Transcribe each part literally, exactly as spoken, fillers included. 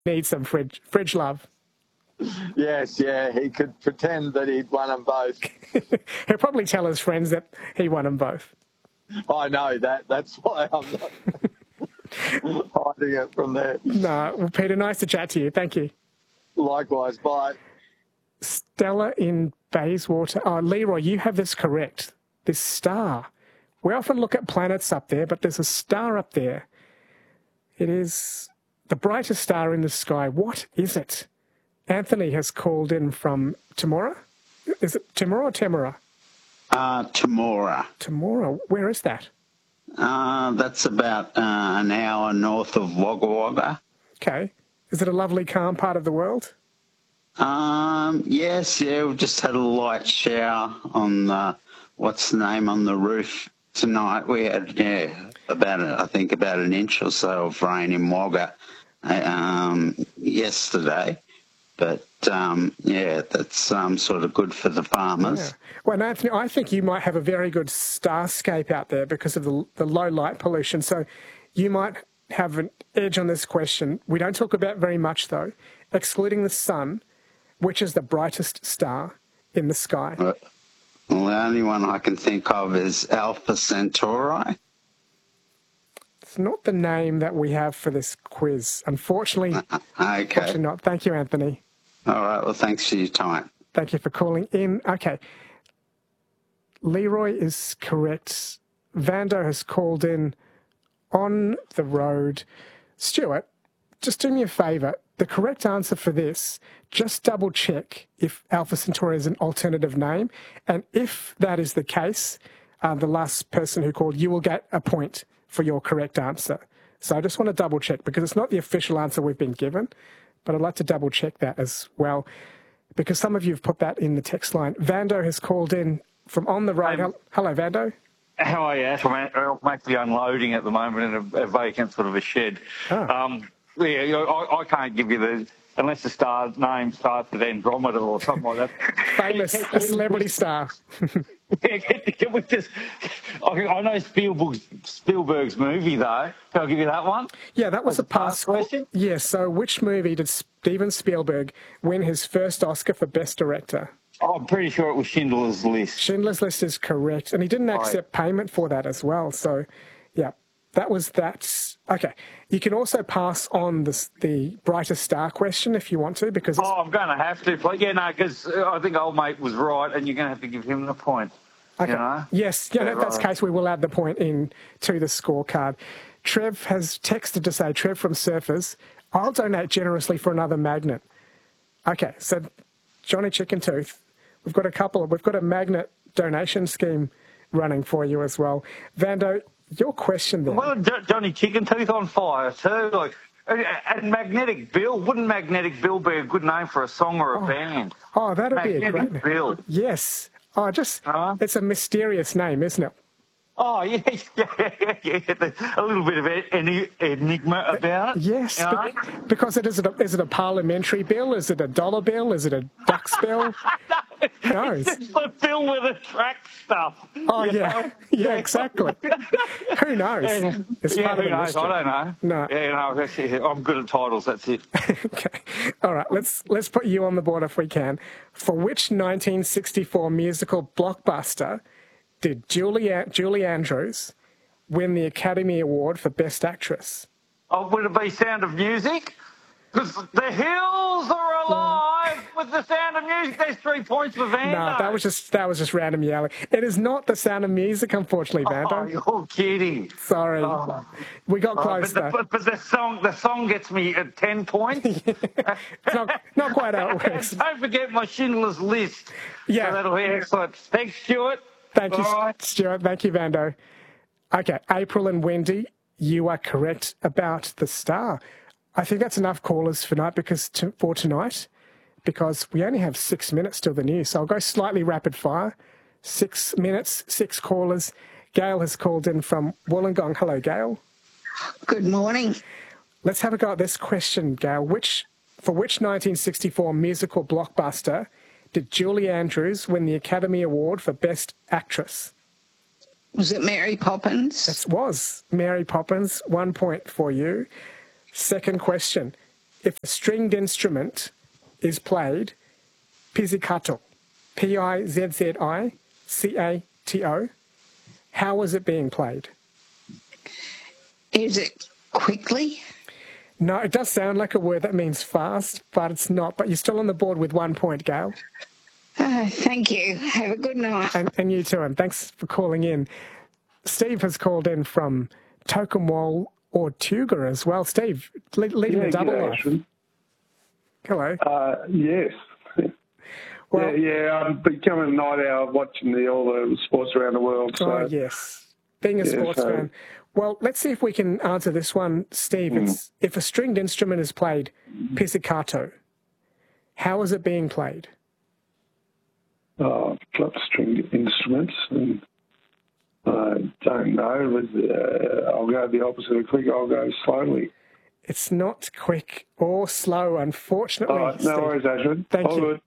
Need some fridge, fridge love. Yes, yeah, he could pretend that he'd won them both. He'll probably tell his friends that he won them both. I know that. That's why I'm not hiding it from there. No, well, Peter, nice to chat to you. Thank you. Likewise, bye. Stella in Bayswater. Oh, Leroy, you have this correct. This star. We often look at planets up there, but there's a star up there. It is the brightest star in the sky. What is it? Anthony has called in from Temora. Is it Temora or Temora? Uh, Temora. Temora. Where is that? Uh, that's about uh, an hour north of Wagga Wagga. Okay. Is it a lovely, calm part of the world? Um, yes, yeah, we've just had a light shower on the, what's the name, on the roof tonight. We had, yeah, about, a, I think about an inch or so of rain in Wagga um, yesterday. But, um, yeah, that's um, sort of good for the farmers. Yeah. Well, Anthony, I think you might have a very good starscape out there because of the, the low light pollution. So you might have an edge on this question. We don't talk about very much, though. Excluding the sun, which is the brightest star in the sky? Well, the only one I can think of is Alpha Centauri. It's not the name that we have for this quiz. Unfortunately, uh, okay. Unfortunately not. Thank you, Anthony. All right, well, thanks for your time. Thank you for calling in. Okay. Leroy is correct. Vando has called in on the road. Stuart, just do me a favour. The correct answer for this, just double check if Alpha Centauri is an alternative name. And if that is the case, uh, the last person who called, you will get a point for your correct answer. So I just want to double check because it's not the official answer we've been given, but I'd like to double check that as well because some of you have put that in the text line. Vando has called in from on the road. Um, Hello, Vando. How are you? I'm actually unloading at the moment in a, a vacant sort of a shed. Oh. Um, yeah, I, I can't give you the, unless the star's name starts with Andromeda or something like that. Famous, a celebrity star. Yeah, can we just, I know Spielberg's, Spielberg's movie, though. Can I give you that one? Yeah, that was a past question. Yes, yeah, so which movie did Steven Spielberg win his first Oscar for Best Director? Oh, I'm pretty sure it was Schindler's List. Schindler's List is correct. And he didn't accept right. payment for that as well. So, yeah, that was that. Okay. You can also pass on the, the brightest star question if you want to, because... Oh, I'm going to have to. But yeah, no, because I think old mate was right, and you're going to have to give him the point. Okay. You know? Yes, yeah, if that's the case, we will add the point in to the scorecard. Trev has texted to say, Trev from Surfers, I'll donate generously for another magnet. Okay, so Johnny Chicken Tooth, we've got a couple, we've got a magnet donation scheme running for you as well. Vando, your question there. Well, Johnny Chicken Tooth on fire too. Like, and Magnetic Bill, wouldn't Magnetic Bill be a good name for a song or a oh. band? Oh, that'd Magnetic be a great name. Bill. Yes. Oh, just, uh-huh. It's a mysterious name, isn't it? Oh, yeah, yeah, yeah, yeah. A little bit of enigma about it. Yes, you know? because it is, it a, is it a parliamentary bill? Is it a dollar bill? Is it a duck's bill? No, it's just a bill with a track stuff. Oh, yeah, know? yeah, exactly. Who knows? Yeah, it's yeah part who of the knows? mystery. I don't know. No. Yeah, no, actually, I'm good at titles, that's it. Okay. All right, let's, let's put you on the board if we can. For which nineteen sixty-four musical blockbuster did Julie, Julie Andrews win the Academy Award for Best Actress? Oh, would it be Sound of Music? Because the hills are alive mm. with the Sound of Music. There's three points for Vando. No, that was just that was just random yelling. It is not the Sound of Music, unfortunately, Vando. Oh, you're kidding. Sorry, oh. we got close. Oh, but, the, but, but the song, the song gets me at ten points. yeah. not, not quite how it works. Don't forget my Schindler's List. Yeah, so that'll be excellent. Thanks, Stuart. Thank you, right. Stuart. Thank you, Vando. Okay, April and Wendy, you are correct about the star. I think that's enough callers for tonight because to, for tonight, because we only have six minutes till the news. So I'll go slightly rapid fire. Six minutes, six callers. Gail has called in from Wollongong. Hello, Gail. Good morning. Let's have a go at this question, Gail. Which for which nineteen sixty-four musical blockbuster did Julie Andrews win the Academy Award for Best Actress? Was it Mary Poppins? It was Mary Poppins. One point for you. Second question. if a stringed instrument is played, pizzicato, P I Z Z I C A T O, how was it being played? Is it quickly? No, it does sound like a word that means fast, but it's not. But you're still on the board with one point, Gail. Uh, thank you. Have a good night. And, and you too, and thanks for calling in. Steve has called in from Tokemwal or Tuga as well. Steve, le- leading Yeah, the double g'day, life. Ashwin. Hello. Uh, yes. Well- yeah, yeah, I'm becoming a night owl watching the, all the sports around the world. So. Oh, yes. Being a Yeah, sports so- fan. Well, let's see if we can answer this one, Steve. Mm. It's, if a stringed instrument is played, pizzicato, how is it being played? Oh, I've got string instruments, and I don't know. But, uh, I'll go the opposite of quick. I'll go slowly. It's not quick or slow, unfortunately. All right, no Steve. worries, Ashwin. Thank All you. good.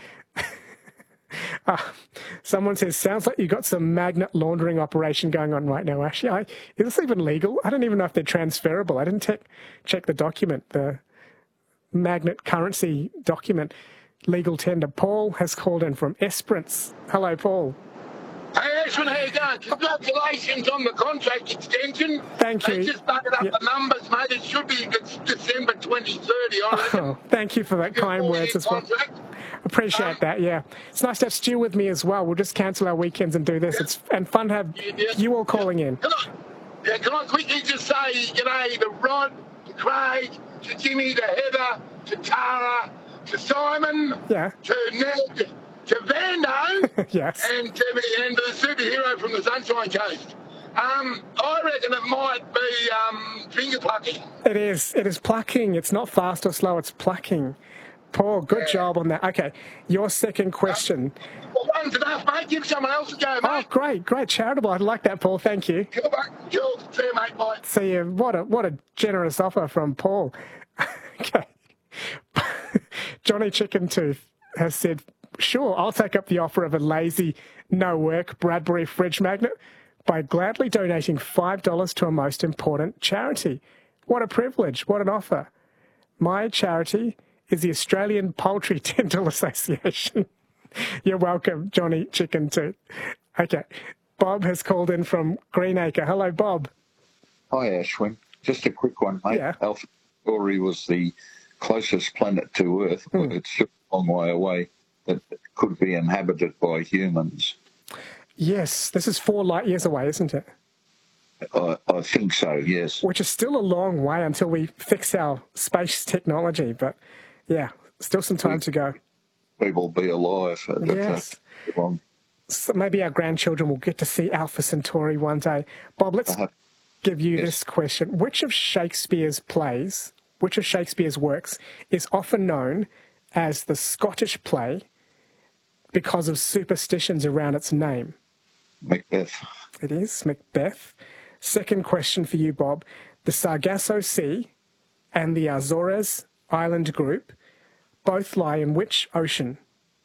Uh, someone says, sounds like you've got some magnet laundering operation going on right now, Ashley. I, is this even legal? I don't even know if they're transferable. I didn't te- check the document, the magnet currency document, legal tender. Paul has called in from Esperance. Hello, Paul. Hey, Ashwin, how you going? Congratulations on the contract extension. Thank you. They just made up Yeah. the numbers, mate. It should be December twenty thirty, I reckon. Oh, thank you for that kind words as well. Contract. Appreciate Um, that, yeah. It's nice to have Stu with me as well. We'll just cancel our weekends and do this. It's and fun to have Yeah, yeah. you all calling in. Can I, yeah, can I quickly just say, you know, to Rod, to Craig, to Jimmy, to Heather, to Tara, to Simon, Yeah. to Ned, to Vando, Yes. and to, the, and to the superhero from the Sunshine Coast. Um, I reckon it might be um, finger plucking. It is. It is plucking. It's not fast or slow. It's plucking. Paul, good job on that. Okay, your second question. Well, one's enough, mate. Give someone else a go, Oh, mate. great, great, charitable. I like that, Paul. Thank you. Cool, mate. Cool. See you, mate. Bye. See you. What a what a generous offer from Paul. Okay, Johnny Chicken Tooth has said, "Sure, I'll take up the offer of a lazy, no work Bradbury fridge magnet by gladly donating five dollars to a most important charity. What a privilege! What an offer! My charity is the Australian Poultry Dental Association." You're welcome, Johnny Chicken Tooth. Okay, Bob has called in from Greenacre. Hello, Bob. Hi, Ashwin. Just a quick one, mate. Yeah. Alpha Centauri was the closest planet to Earth, but it's still a long way away that could be inhabited by humans. Yes, this is four light years away, isn't it? I, I think so, yes. Which is still a long way until we fix our space technology, but yeah, still some time to go. People be alive. At that Yes. long. So maybe our grandchildren will get to see Alpha Centauri one day. Bob, let's Uh-huh. give you Yes. this question. Which of Shakespeare's plays, which of Shakespeare's works is often known as the Scottish play because of superstitions around its name? Macbeth. It is Macbeth. Second question for you, Bob. The Sargasso Sea and the Azores Island Group both lie in which ocean?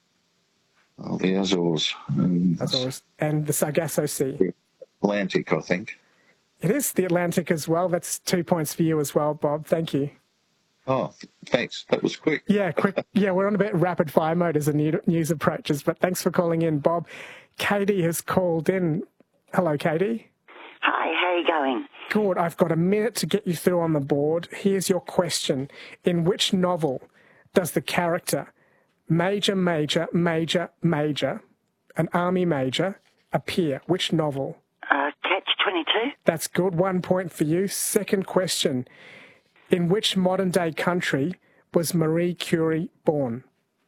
Oh, the Azores. Um, Azores and the Sargasso Sea. Atlantic, I think. It is the Atlantic as well. That's two points for you as well, Bob. Thank you. Oh, thanks. That was quick. Yeah, quick. Yeah, we're on a bit rapid fire mode as the new- news approaches, but thanks for calling in, Bob. Katie has called in. Hello, Katie. Hi, how are you going? Good. I've got a minute to get you through on the board. Here's your question. In which novel does the character Major, Major, Major, Major, an army major, appear? Which novel? Uh, Catch twenty-two? That's good. One point for you. Second question. In which modern-day country was Marie Curie born?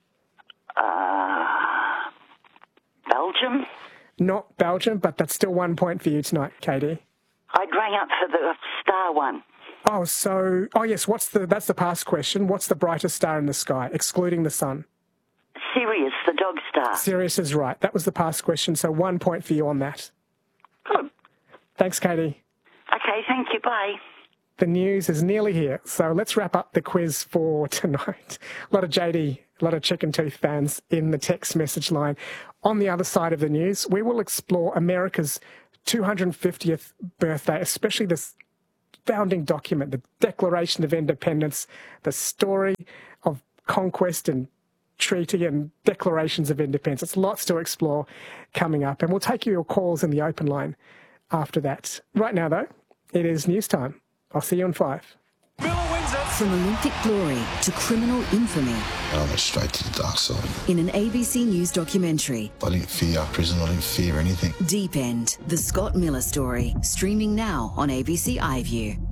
Uh, Belgium? Not Belgium, but that's still one point for you tonight, Katie. I rang up for the star one. Oh, so, oh yes, what's the, that's the past question. What's the brightest star in the sky, excluding the sun? Sirius, the dog star. Sirius is right. That was the past question, so one point for you on that. Good. Thanks, Katie. Okay, thank you, bye. The news is nearly here, so let's wrap up the quiz for tonight. A lot of J D, a lot of Chicken Tooth fans in the text message line. On the other side of the news, we will explore America's two hundred fiftieth birthday, especially this founding document, the Declaration of Independence, the story of conquest and treaty and declarations of independence. It's lots to explore coming up, and we'll take your calls in the open line after that. Right now, though, it is news time. I'll see you in five. From Olympic glory to criminal infamy. I went straight to the dark side. In an A B C News documentary. I didn't fear prison, I didn't fear anything. Deep End, the Scott Miller story. Streaming now on A B C iView.